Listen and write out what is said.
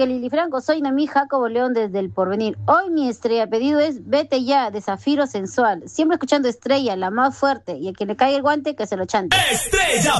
Oye, Lili Franco, soy Nami Jacobo León desde El Porvenir. Hoy mi estrella pedido es Vete Ya, de Zafiro Sensual. Siempre escuchando Estrella, la más fuerte. Y el que le caiga el guante, que se lo chante. Estrella